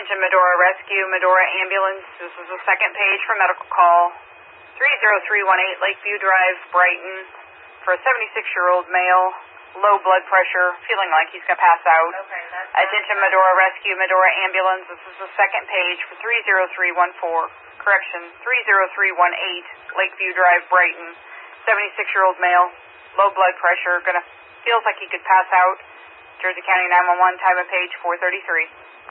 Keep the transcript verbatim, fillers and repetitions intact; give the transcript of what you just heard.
Attention Medora Rescue, Medora Ambulance. This is the second page for medical call. three zero three one eight Lakeview Drive, Brighton, for a seventy-six-year-old male, low blood pressure, feeling like he's going to pass out. Okay, that's Attention Medora Rescue, Medora Ambulance. This is the second page for three zero three one four. Correction, three zero three one eight Lakeview Drive, Brighton, seventy-six-year-old male, low blood pressure, going to feels like he could pass out. Jersey County nine one one, time of page four thirty-three.